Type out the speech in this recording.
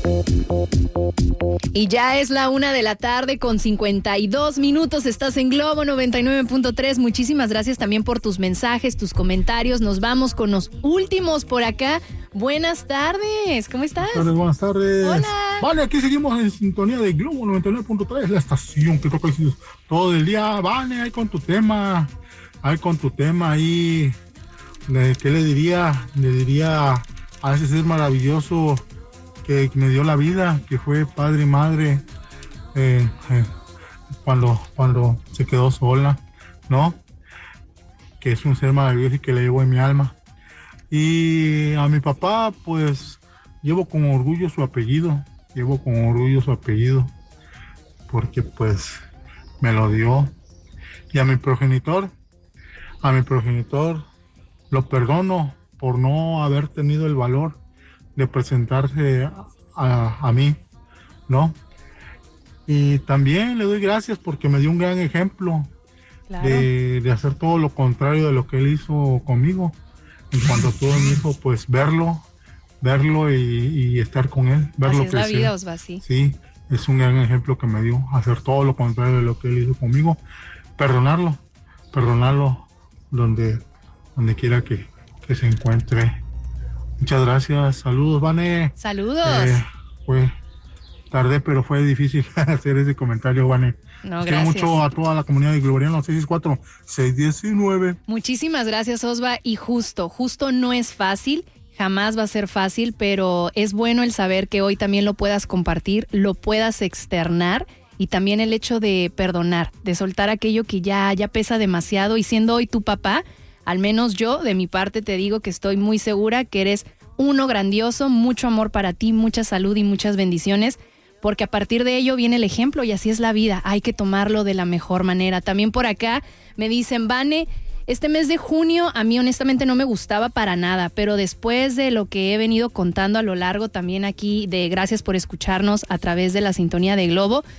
Y ya es la 1:00 con 52 minutos. Estás en Globo 99.3. Muchísimas gracias también por tus mensajes, tus comentarios. Nos vamos con los últimos por acá. Buenas tardes, ¿cómo estás? Buenas tardes. Hola. Vale, aquí seguimos en sintonía de Globo 99.3, la estación que toca todo el día. Vale, ahí con tu tema. Ahí. ¿Qué le diría? Le diría a ese ser maravilloso que me dio la vida, que fue padre y madre, cuando se quedó sola, ¿no? Que es un ser maravilloso y que le llevo en mi alma. Y a mi papá, pues, llevo con orgullo su apellido, porque pues me lo dio. Y a mi progenitor lo perdono por no haber tenido el valor de presentarse a mí, ¿no? Y también le doy gracias porque me dio un gran ejemplo, claro, de hacer todo lo contrario de lo que él hizo conmigo. En cuanto todo mi hijo, pues verlo y estar con él, verlo así es crecer. La vida, Osva, sí. Sí, es un gran ejemplo que me dio, hacer todo lo contrario de lo que él hizo conmigo. Perdonarlo donde quiera que se encuentre. Muchas gracias, saludos, Vane. Saludos. Tardé, pero fue difícil hacer ese comentario, Vane. No, quiero mucho a toda la comunidad de Globoriano 664-619. Muchísimas gracias, Osva. Y justo no es fácil, jamás va a ser fácil, pero es bueno el saber que hoy también lo puedas compartir, lo puedas externar, y también el hecho de perdonar, de soltar aquello que ya pesa demasiado. Y siendo hoy tu papá, al menos yo, de mi parte, te digo que estoy muy segura que eres uno grandioso, mucho amor para ti, mucha salud y muchas bendiciones, porque a partir de ello viene el ejemplo y así es la vida, hay que tomarlo de la mejor manera. También por acá me dicen, Vane, este mes de junio a mí honestamente no me gustaba para nada, pero después de lo que he venido contando a lo largo también aquí, de gracias por escucharnos a través de la sintonía de Globo,